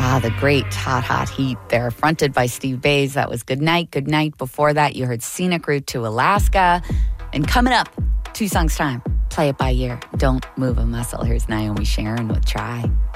The great Hot Hot Heat there, fronted by Steve Bays. That was Good Night, Good Night. Before that, you heard Scenic Route to Alaska. And coming up, 2 songs time, Play It By Ear, Don't Move a Muscle. Here's Naomi Sharon with Try.